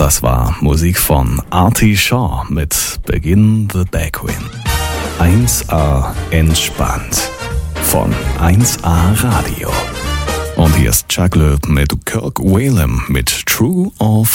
Das war Musik von Artie Shaw mit Begin the Backwin. 1A entspannt von 1A Radio. Und hier ist Chuck Loeb mit Kirk Whalum mit True or